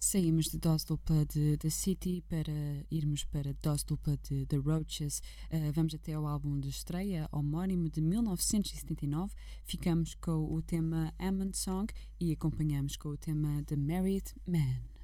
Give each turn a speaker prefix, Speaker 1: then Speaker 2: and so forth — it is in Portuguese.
Speaker 1: Saímos de dose dupla de The City para irmos para dose dupla de The Roaches. Vamos até ao álbum de estreia homónimo de 1979. Ficamos com o tema Hammond Song e acompanhamos com o tema The Married Man.